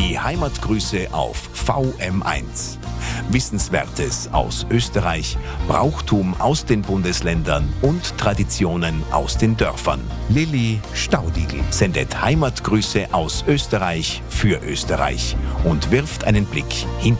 Die Heimatgrüße auf VM1. Wissenswertes aus Österreich, Brauchtum aus den Bundesländern und Traditionen aus den Dörfern. Lilly Staudigl sendet Heimatgrüße aus Österreich für Österreich und wirft einen Blick hinter